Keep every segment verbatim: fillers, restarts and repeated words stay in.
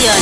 inmigración.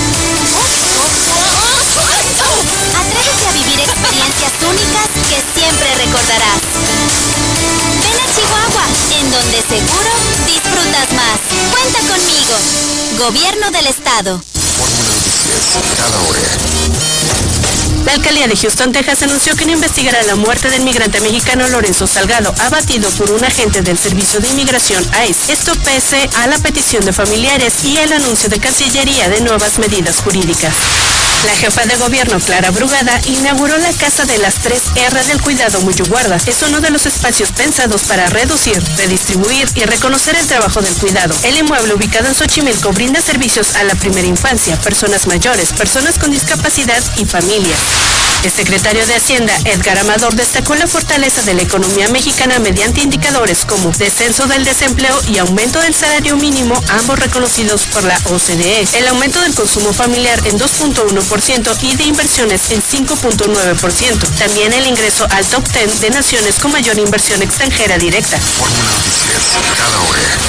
Atrévete a vivir experiencias únicas que siempre recordarás. Ven a Chihuahua, en donde seguro disfrutas más. Cuenta conmigo. Gobierno del Estado. Fórmula Noticias, cada hora. La alcaldía de Houston, Texas, anunció que no investigará la muerte del migrante mexicano Lorenzo Salgado, abatido por un agente del Servicio de Inmigración I C E. Esto pese a la petición de familiares y el anuncio de Cancillería de nuevas medidas jurídicas. La jefa de gobierno, Clara Brugada, inauguró la Casa de las tres R del Cuidado Muyuguarda. Es uno de los espacios pensados para reducir, redistribuir y reconocer el trabajo del cuidado. El inmueble, ubicado en Xochimilco, brinda servicios a la primera infancia, personas mayores, personas con discapacidad y familias. El secretario de Hacienda, Edgar Amador, destacó la fortaleza de la economía mexicana mediante indicadores como descenso del desempleo y aumento del salario mínimo, ambos reconocidos por la O C D E. El aumento del consumo familiar en dos punto uno por ciento y de inversiones en cinco punto nueve por ciento. También el ingreso al top diez de naciones con mayor inversión extranjera directa. Fórmula Noticias, cada hora.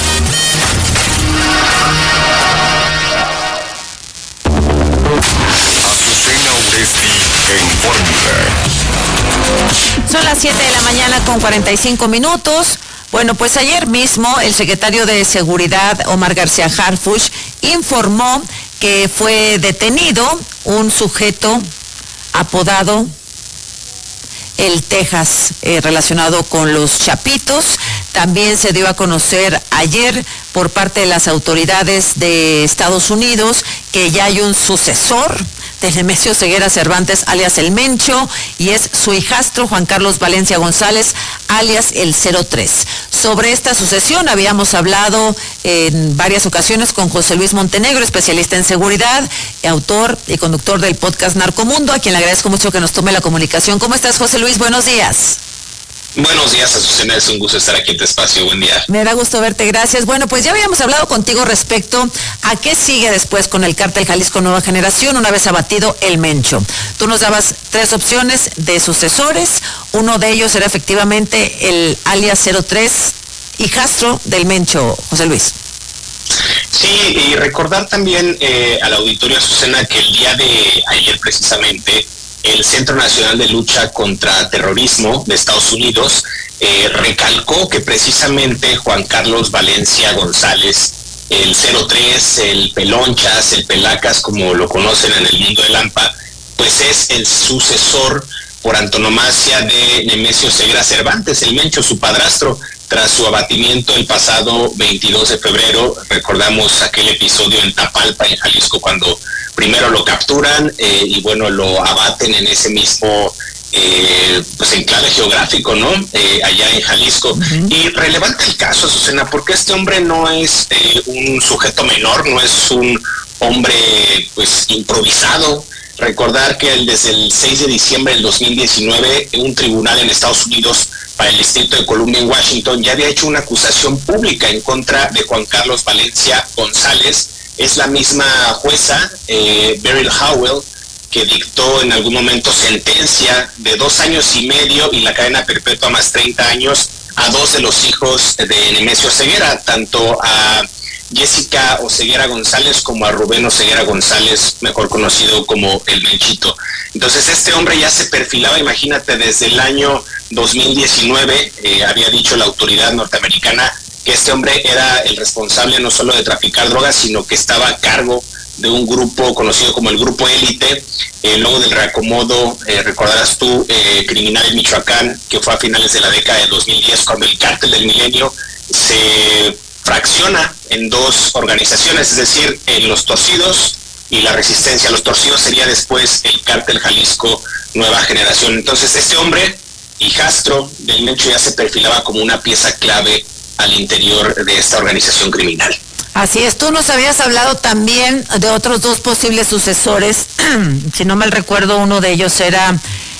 Azucena Uresti en Fórmula. Son las siete de la mañana con cuarenta y cinco minutos. Bueno, pues ayer mismo el secretario de Seguridad, Omar García Harfuch, informó que fue detenido un sujeto apodado El Texas, eh, relacionado con los Chapitos. También se dio a conocer ayer por parte de las autoridades de Estados Unidos que ya hay un sucesor de Nemesio Ceguera Cervantes, alias El Mencho, y es su hijastro Juan Carlos Valencia González, alias El cero tres. Sobre esta sucesión habíamos hablado en varias ocasiones con José Luis Montenegro, especialista en seguridad, autor y conductor del podcast Narcomundo, a quien le agradezco mucho que nos tome la comunicación. ¿Cómo estás, José Luis? Buenos días. Buenos días, Azucena, es un gusto estar aquí en tu espacio, buen día. Me da gusto verte, gracias. Bueno, pues ya habíamos hablado contigo respecto a qué sigue después con el Cártel Jalisco Nueva Generación una vez abatido El Mencho. Tú nos dabas tres opciones de sucesores, uno de ellos era efectivamente el alias cero tres, hijastro del Mencho, José Luis. Sí, y recordar también eh, al auditorio, Azucena, que el día de ayer precisamente el Centro Nacional de Lucha contra Terrorismo de Estados Unidos eh, recalcó que precisamente Juan Carlos Valencia González, el cero tres, el Pelonchas, el Pelacas, como lo conocen en el mundo del AMPA, pues es el sucesor por antonomasia de Nemesio Ceguera Cervantes, el Mencho, su padrastro, tras su abatimiento el pasado veintidós de febrero. Recordamos aquel episodio en Tapalpa, en Jalisco, cuando primero lo capturan eh, y bueno, lo abaten en ese mismo eh, pues enclave geográfico, ¿no? Eh, allá en Jalisco. Uh-huh. Y relevante el caso, Azucena, porque este hombre no es eh, un sujeto menor, no es un hombre pues improvisado. Recordar que el, desde el seis de diciembre del dos mil diecinueve, un tribunal en Estados Unidos para el Distrito de Columbia en Washington ya había hecho una acusación pública en contra de Juan Carlos Valencia González. Es la misma jueza, eh, Beryl Howell, que dictó en algún momento sentencia de dos años y medio y la cadena perpetua más treinta años a dos de los hijos de Nemesio Ceguera, tanto a Jessica Oseguera González como a Rubén Oseguera González, mejor conocido como El Menchito. Entonces este hombre ya se perfilaba, imagínate, desde el año dos mil diecinueve, eh, había dicho la autoridad norteamericana que este hombre era el responsable no solo de traficar drogas, sino que estaba a cargo de un grupo conocido como el Grupo Élite, eh, luego del reacomodo, eh, recordarás tú, eh, criminal en Michoacán, que fue a finales de la década de dos mil diez, cuando el Cártel del Milenio se fracciona en dos organizaciones, es decir, en Los Torcidos y la Resistencia. Los Torcidos sería después el Cártel Jalisco Nueva Generación. Entonces este hombre, hijastro del Mencho, ya se perfilaba como una pieza clave al interior de esta organización criminal. Así es, tú nos habías hablado también de otros dos posibles sucesores, si no mal recuerdo, uno de ellos era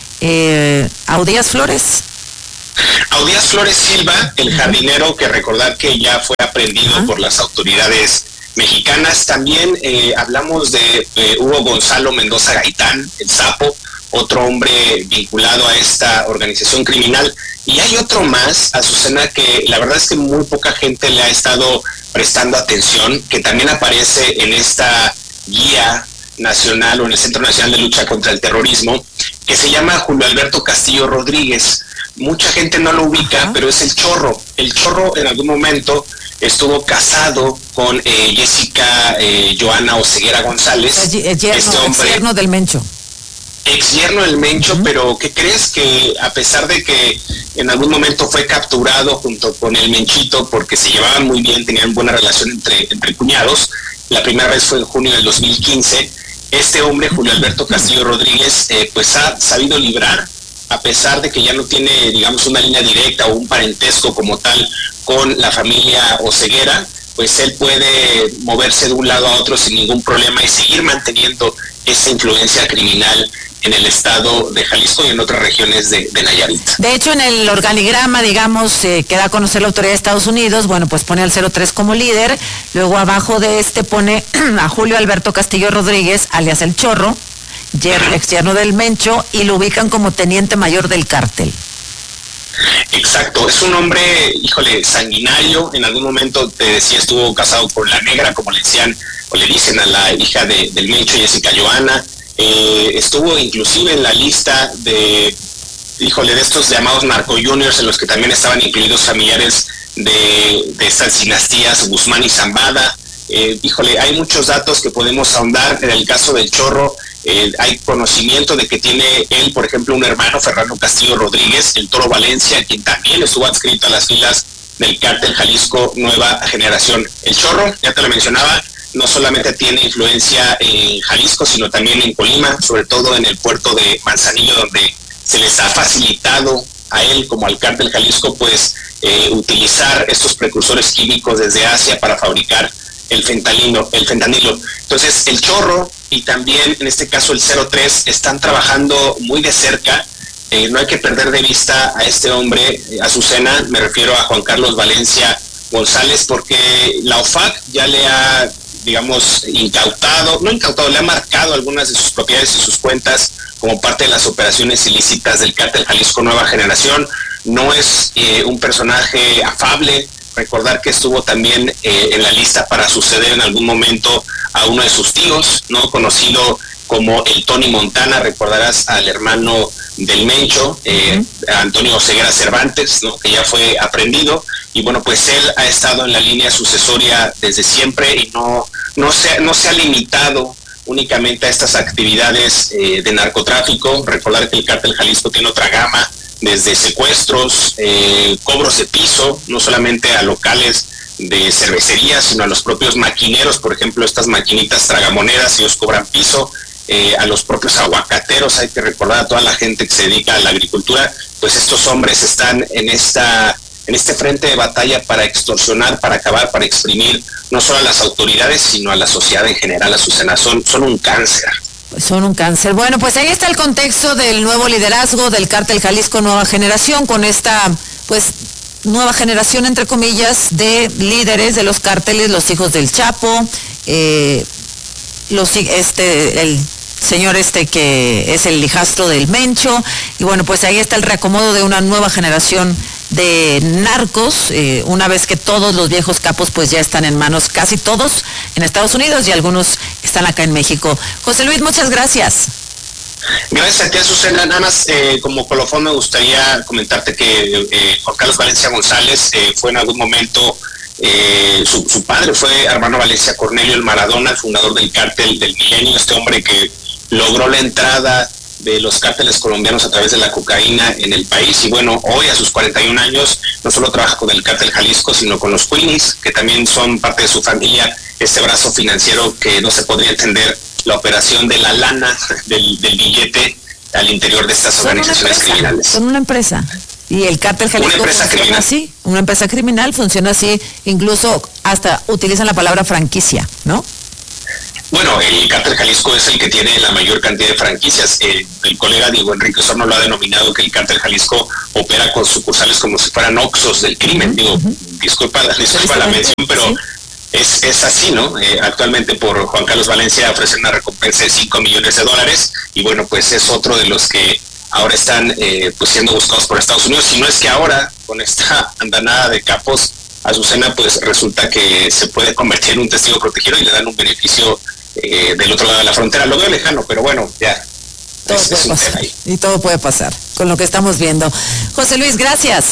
eh, Audías Flores. Audías Flores Silva, el jardinero, que recordar que ya fue aprehendido uh-huh. por las autoridades mexicanas. También eh, hablamos de eh, Hugo Gonzalo Mendoza Gaitán, el Sapo, otro hombre vinculado a esta organización criminal. Y hay otro más, Azucena, que la verdad es que muy poca gente le ha estado prestando atención, que también aparece en esta guía nacional o en el Centro Nacional de Lucha contra el Terrorismo, que se llama Julio Alberto Castillo Rodríguez. Mucha gente no lo ubica, uh-huh. pero es el Chorro. El Chorro en algún momento estuvo casado con eh, Jessica eh, Joana Oseguera González. Es yerno, este hombre, ex yerno del Mencho. Ex yerno del Mencho, uh-huh. pero ¿qué crees? Que a pesar de que en algún momento fue capturado junto con el Menchito, porque se llevaban muy bien, tenían buena relación entre, entre cuñados, la primera vez fue en junio del dos mil quince, este hombre, Julio Alberto Castillo Rodríguez, eh, pues ha sabido librar, a pesar de que ya no tiene, digamos, una línea directa o un parentesco como tal con la familia Oseguera, pues él puede moverse de un lado a otro sin ningún problema y seguir manteniendo esa influencia criminal en el estado de Jalisco y en otras regiones de, de Nayarit. De hecho, en el organigrama, digamos, eh, que da a conocer la autoridad de Estados Unidos, bueno, pues pone al cero tres como líder, luego abajo de este pone a Julio Alberto Castillo Rodríguez, alias El Chorro, yer- ex yerno del Mencho, y lo ubican como teniente mayor del cártel. Exacto, es un hombre, híjole, sanguinario. En algún momento te decía, estuvo casado con la negra, como le decían o le dicen a la hija de, del Mencho, Jessica Joana. Eh, estuvo inclusive en la lista de, híjole, de estos llamados narco juniors, en los que también estaban incluidos familiares de, de estas dinastías Guzmán y Zambada. Eh, híjole, hay muchos datos que podemos ahondar. En el caso del Chorro, eh, hay conocimiento de que tiene él, por ejemplo, un hermano, Fernando Castillo Rodríguez, el Toro Valencia, quien también estuvo adscrito a las filas del cártel Jalisco Nueva Generación. El Chorro, ya te lo mencionaba, no solamente tiene influencia en Jalisco, sino también en Colima, sobre todo en el puerto de Manzanillo, donde se les ha facilitado a él como al cártel Jalisco, pues eh, utilizar estos precursores químicos desde Asia para fabricar el fentanilo, el fentanilo. Entonces, el Chorro y también, en este caso, el cero tres, están trabajando muy de cerca. Eh, no hay que perder de vista a este hombre, eh, Azucena, me refiero a Juan Carlos Valencia González, porque la O F A C ya le ha, digamos, incautado, no incautado, le ha marcado algunas de sus propiedades y sus cuentas como parte de las operaciones ilícitas del cártel Jalisco Nueva Generación. No es eh, un personaje afable. Recordar que estuvo también eh, en la lista para suceder en algún momento a uno de sus tíos, ¿no? Conocido como el Tony Montana. Recordarás al hermano del Mencho, eh, uh-huh. Antonio Oseguera Cervantes, ¿no? Que ya fue aprendido. Y bueno, pues él ha estado en la línea sucesoria desde siempre y no, no, se, no se ha limitado únicamente a estas actividades eh, de narcotráfico. Recordar que el cártel Jalisco tiene otra gama, desde secuestros, eh, cobros de piso, no solamente a locales de cervecerías, sino a los propios maquineros. Por ejemplo, estas maquinitas tragamonedas, ellos cobran piso, eh, a los propios aguacateros. Hay que recordar a toda la gente que se dedica a la agricultura, pues estos hombres están en esta en este frente de batalla para extorsionar, para acabar, para exprimir no solo a las autoridades, sino a la sociedad en general. Azucena, son, son un cáncer. Son un cáncer. Bueno, pues ahí está el contexto del nuevo liderazgo del cártel Jalisco Nueva Generación, con esta, pues, nueva generación, entre comillas, de líderes de los cárteles, los hijos del Chapo, eh, los, este, el señor este que es el hijastro del Mencho, y bueno, pues ahí está el reacomodo de una nueva generación de narcos, eh, una vez que todos los viejos capos pues ya están en manos, casi todos en Estados Unidos, y algunos están acá en México. José Luis, muchas gracias. Gracias a ti, Azucena. Nada más eh, como colofón me gustaría comentarte que eh, Juan Carlos Valencia González eh, fue en algún momento, eh, su, su padre fue hermano Valencia Cornelio el Maradona, el fundador del cártel del Milenio, este hombre que logró la entrada de los cárteles colombianos a través de la cocaína en el país. Y bueno, hoy a sus cuarenta y un años no solo trabaja con el cártel Jalisco, sino con los Queenies, que también son parte de su familia, este brazo financiero que no se podría entender la operación de la lana del, del billete al interior de estas son organizaciones empresa, criminales. Son una empresa. Y el cártel Jalisco una empresa funciona criminal. así, una empresa criminal funciona así, incluso hasta utilizan la palabra franquicia, ¿no? Bueno, el cártel Jalisco es el que tiene la mayor cantidad de franquicias. Eh, el colega Diego Enrique Osorno lo ha denominado que el cártel Jalisco opera con sucursales como si fueran oxos del crimen. Uh-huh. Digo, uh-huh. disculpa, disculpa la mención, pero sí. es, es así, ¿no? Eh, actualmente por Juan Carlos Valencia ofrecen una recompensa de cinco millones de dólares y bueno, pues es otro de los que ahora están eh, pues siendo buscados por Estados Unidos. Si no es que ahora, con esta andanada de capos, Azucena, pues resulta que se puede convertir en un testigo protegido y le dan un beneficio eh, del otro lado de la frontera. Lo veo lejano, pero bueno, ya. Todo es, puede es pasar. Y todo puede pasar con lo que estamos viendo. José Luis, gracias.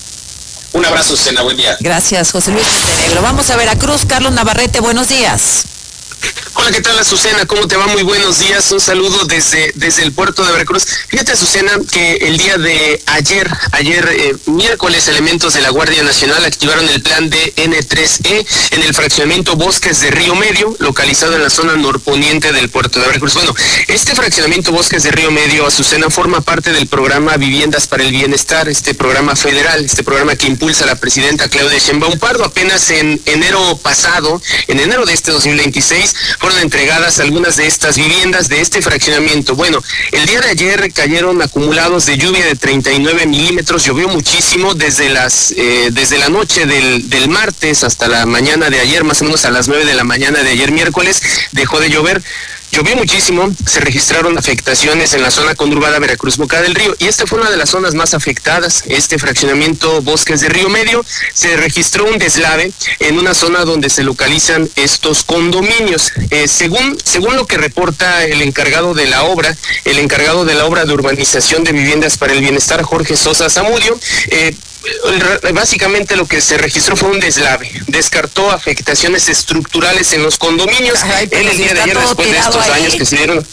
Un abrazo, Susana, buen día. Gracias, José Luis Montenegro. Vamos a Veracruz. Carlos Navarrete, buenos días. Hola, ¿qué tal, Azucena? ¿Cómo te va? Muy buenos días. Un saludo desde, desde el puerto de Veracruz. Fíjate, Azucena, que el día de ayer, ayer eh, miércoles, elementos de la Guardia Nacional activaron el plan de N tres E en el fraccionamiento Bosques de Río Medio, localizado en la zona norponiente del puerto de Veracruz. Bueno, este fraccionamiento Bosques de Río Medio, Azucena, forma parte del programa Viviendas para el Bienestar, este programa federal, este programa que impulsa la presidenta Claudia Sheinbaum Pardo. Apenas en enero pasado, en enero de este dos mil veintiséis, fueron entregadas algunas de estas viviendas de este fraccionamiento. Bueno, el día de ayer cayeron acumulados de lluvia de treinta y nueve milímetros, llovió muchísimo desde las eh, desde la noche del, del martes hasta la mañana de ayer, más o menos a las nueve de la mañana de ayer miércoles, dejó de llover. Llovió muchísimo, se registraron afectaciones en la zona conurbada Veracruz-Boca del Río, y esta fue una de las zonas más afectadas, este fraccionamiento Bosques de Río Medio. Se registró un deslave en una zona donde se localizan estos condominios. Eh, según, según lo que reporta el encargado de la obra, el encargado de la obra de urbanización de viviendas para el bienestar, Jorge Sosa Zamudio, eh, básicamente lo que se registró fue un deslave, descartó afectaciones estructurales en los condominios. Ay, en el día de ayer, después de estos ahí. años que se dieron.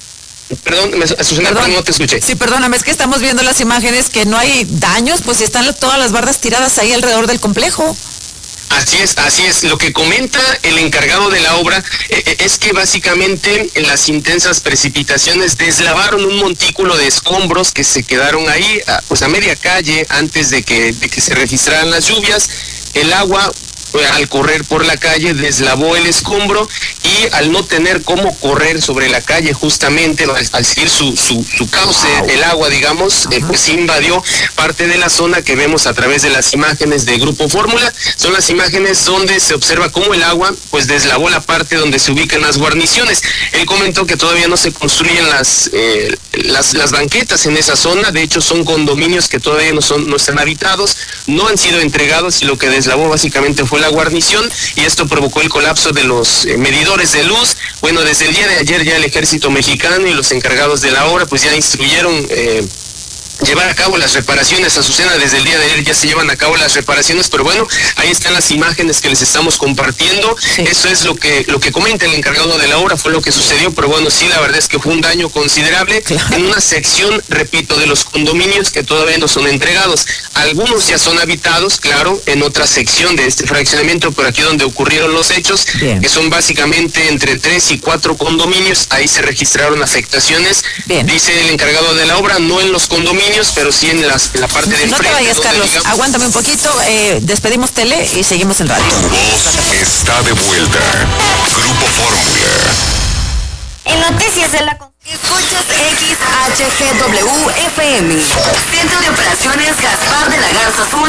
Perdón, me, Susana, Perdón. no te escuché. Sí, perdóname, es que estamos viendo las imágenes que no hay daños, pues están todas las bardas tiradas ahí alrededor del complejo. Así es, así es. Lo que comenta el encargado de la obra eh, es que básicamente las intensas precipitaciones deslavaron un montículo de escombros que se quedaron ahí, a, pues a media calle antes de que, de que se registraran las lluvias. El agua, al correr por la calle, deslavó el escombro, y al no tener cómo correr sobre la calle, justamente al, al seguir su, su, su cauce, wow. el agua, digamos, eh, pues invadió parte de la zona que vemos a través de las imágenes de Grupo Fórmula. Son las imágenes donde se observa cómo el agua pues deslavó la parte donde se ubican las guarniciones. Él comentó que todavía no se construyen las, eh, las, las banquetas en esa zona. De hecho, son condominios que todavía no, son, no están habitados, no han sido entregados, y lo que deslavó básicamente fue la guarnición, y esto provocó el colapso de los eh, medidores de luz. Bueno, desde el día de ayer ya el ejército mexicano y los encargados de la obra pues ya instruyeron eh, llevar a cabo las reparaciones. Azucena, desde el día de ayer ya se llevan a cabo las reparaciones, pero bueno, ahí están las imágenes que les estamos compartiendo. Sí. Eso es lo que lo que comenta el encargado de la obra, fue lo que sucedió, pero bueno, sí, la verdad es que fue un daño considerable, claro, en una sección, repito, de los condominios que todavía no son entregados. Algunos ya son habitados, claro, en otra sección de este fraccionamiento, pero aquí donde ocurrieron los hechos, bien, que son básicamente entre tres y cuatro condominios, ahí se registraron afectaciones. Bien. Dice el encargado de la obra, no en los condominios, pero sí en, las, en la parte de no enfrente. No te vayas, Carlos, digamos... aguántame un poquito, eh, despedimos tele y seguimos en radio. Tu voz está de vuelta. Grupo Fórmula. En Noticias de la... Escuchas X H G W F M. Centro de Operaciones Gaspar de la Garza Azul